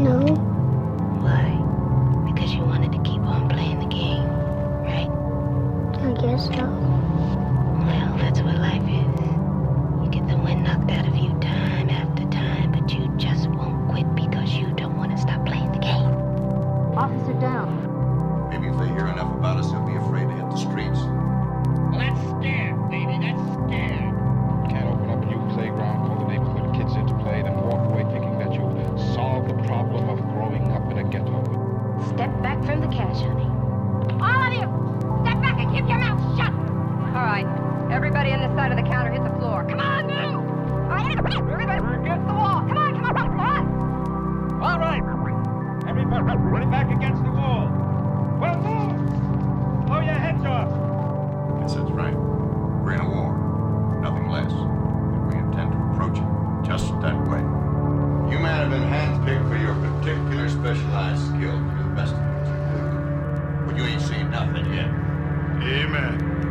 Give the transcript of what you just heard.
No. Why? Because you wanted to keep on playing the game, right? I guess so. Well, that's what life is. You get the wind knocked out of you time after time, but you just won't quit because you don't want to stop playing the game. Officer down. Maybe if they hear enough about us, they'll be afraid to hit the streets. Well, that's scared, baby. That's scared. You can't open up a new playground, call the neighborhood kids into play, then walk away thinking that you've solved the problem of growing up in a ghetto. Step back from the cash, honey. All of you, step back and keep your mouth shut. All right, everybody on this side of the counter hit the floor. Come on, move. All right, everybody against the wall. Come on, come on, come on. All right. Everybody, run it back against the wall. Well, move. Blow your heads off. Yes, that's right. We're in a war. Nothing less. And we intend to approach it just that way. You men have been handpicked for your particular specialized skill. You're the best of us. But you ain't seen nothing yet. Amen.